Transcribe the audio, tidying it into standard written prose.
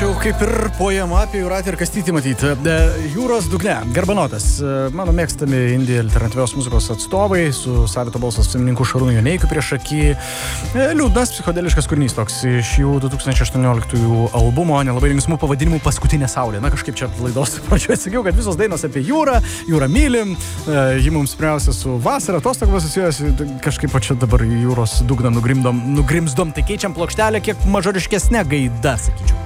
čia jau kaip ir poema apie Jūratę ir Kastytį matyti. Jūros dugne, Garbanotas, mano mėgstami indie alternatyvios muzikos atstovai, su savito balso savininku Šarūnu Joneikiu prieš akį. Liūdnas, psichodeliškas kūrinys toks iš jų 2018 albumo, nelabai linksmų pavadinimų Paskutinė saulė. Na, kažkaip čia laidos pradžioje sakiau, kad visos dainos apie jūrą, jūrą mylim, ji mums pirmiausia su vasara, atostogos asocijuojasi, kažkaip čia dabar jūros dugną nugrimzdom, tai keičiam plokštelę kiek mažoriškesnė gaida, sakyčiau.